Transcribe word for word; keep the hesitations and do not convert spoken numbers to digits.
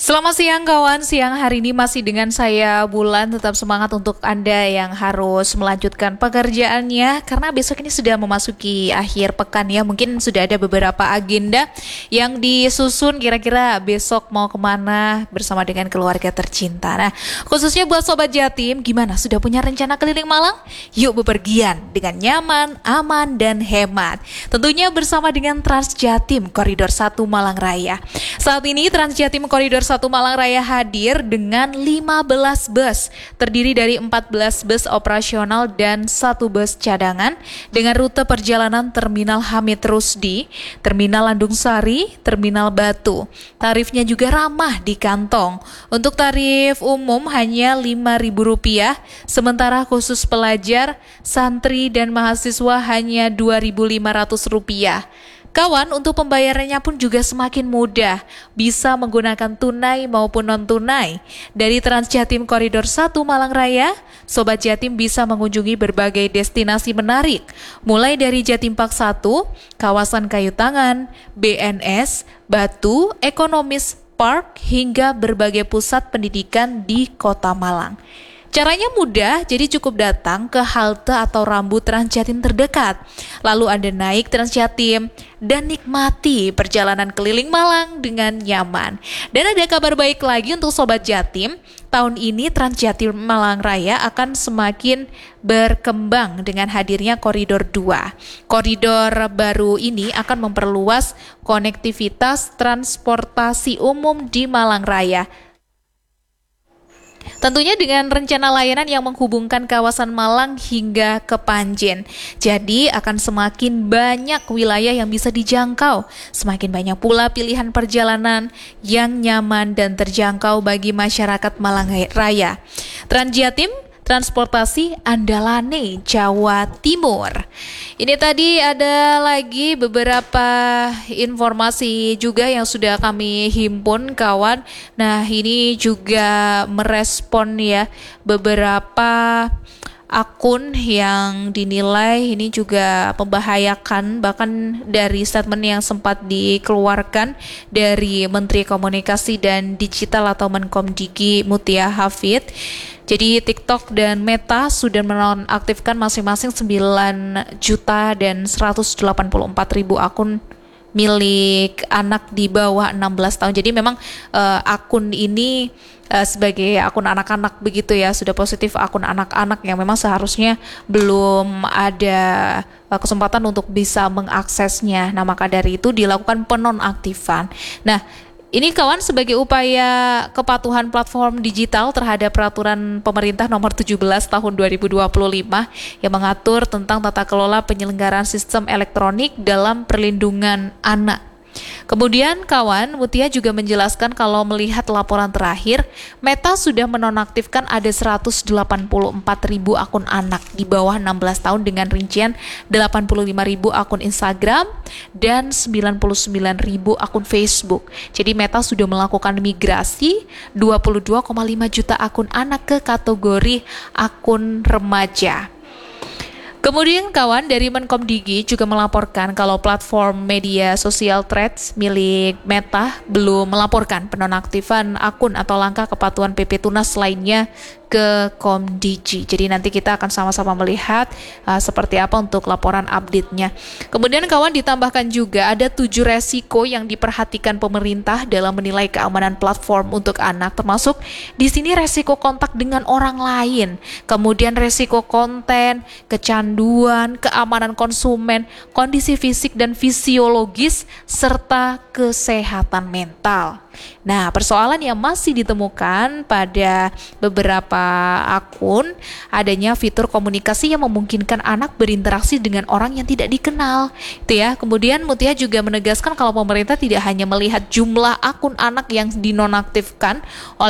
Selamat siang kawan, siang hari ini masih dengan saya Bulan. Tetap semangat untuk Anda yang harus melanjutkan pekerjaannya, karena besok ini sudah memasuki akhir pekan ya. Mungkin sudah ada beberapa agenda yang disusun, kira-kira besok mau kemana bersama dengan keluarga tercinta. Nah, khususnya buat Sobat Jatim, gimana? Sudah punya rencana keliling Malang? Yuk bepergian dengan nyaman, aman, dan hemat. Tentunya bersama dengan Trans Jatim Koridor satu Malang Raya. Saat ini Trans Jatim Koridor satu Malang Raya hadir dengan lima belas bus, terdiri dari empat belas bus operasional dan satu bus cadangan dengan rute perjalanan Terminal Hamid Rusdi, Terminal Landung Sari, Terminal Batu. Tarifnya juga ramah di kantong. Untuk tarif umum hanya lima ribu rupiah, sementara khusus pelajar, santri dan mahasiswa hanya dua ribu lima ratus rupiah. Kawan, untuk pembayarannya pun juga semakin mudah, bisa menggunakan tunai maupun non-tunai. Dari Trans Jatim Koridor satu Malang Raya, Sobat Jatim bisa mengunjungi berbagai destinasi menarik, mulai dari Jatim Park satu, kawasan Kayu Tangan, B N S, Batu, Ekonomis Park, hingga berbagai pusat pendidikan di Kota Malang. Caranya mudah, jadi cukup datang ke halte atau rambu Trans Jatim terdekat. Lalu Anda naik Trans Jatim dan nikmati perjalanan keliling Malang dengan nyaman. Dan ada kabar baik lagi untuk Sobat Jatim. Tahun ini Trans Jatim Malang Raya akan semakin berkembang dengan hadirnya Koridor dua. Koridor baru ini akan memperluas konektivitas transportasi umum di Malang Raya. Tentunya dengan rencana layanan yang menghubungkan kawasan Malang hingga ke Panjen. Jadi akan semakin banyak wilayah yang bisa dijangkau. Semakin banyak pula pilihan perjalanan yang nyaman dan terjangkau bagi masyarakat Malang Raya. Trans Jatim, transportasi andalane Jawa Timur. Ini tadi ada lagi beberapa informasi juga yang sudah kami himpun kawan. Nah, ini juga merespon ya beberapa akun yang dinilai ini juga membahayakan, bahkan dari statement yang sempat dikeluarkan dari Menteri Komunikasi dan Digital atau Menkomdigi Mutia Hafid. Jadi TikTok dan Meta sudah menonaktifkan masing-masing sembilan juta dan seratus delapan puluh empat ribu akun milik anak di bawah enam belas tahun. Jadi memang uh, akun ini uh, sebagai akun anak-anak begitu ya, sudah positif akun anak-anak yang memang seharusnya belum ada uh, kesempatan untuk bisa mengaksesnya. Nah, maka dari itu dilakukan penonaktifan. Nah, ini kawan sebagai upaya kepatuhan platform digital terhadap peraturan pemerintah nomor tujuh belas tahun dua ribu dua puluh lima yang mengatur tentang tata kelola penyelenggaraan sistem elektronik dalam perlindungan anak. Kemudian kawan, Mutia juga menjelaskan kalau melihat laporan terakhir, Meta sudah menonaktifkan ada seratus delapan puluh empat ribu akun anak di bawah enam belas tahun dengan rincian delapan puluh lima ribu akun Instagram dan sembilan puluh sembilan ribu akun Facebook. Jadi Meta sudah melakukan migrasi dua puluh dua koma lima juta akun anak ke kategori akun remaja. Kemudian kawan, dari Menkomdigi juga melaporkan kalau platform media sosial Threads milik Meta belum melaporkan penonaktifan akun atau langkah kepatuhan P P Tunas lainnya ke Komdigi. Jadi nanti kita akan sama-sama melihat uh, seperti apa untuk laporan update-nya. Kemudian kawan, ditambahkan juga ada tujuh resiko yang diperhatikan pemerintah dalam menilai keamanan platform untuk anak, termasuk di sini resiko kontak dengan orang lain, kemudian resiko konten, kecanduan, keamanan konsumen, kondisi fisik dan fisiologis, serta kesehatan mental. Nah, persoalan yang masih ditemukan pada beberapa akun adanya fitur komunikasi yang memungkinkan anak berinteraksi dengan orang yang tidak dikenal. Itu ya. Kemudian Mutia juga menegaskan kalau pemerintah tidak hanya melihat jumlah akun anak yang dinonaktifkan oleh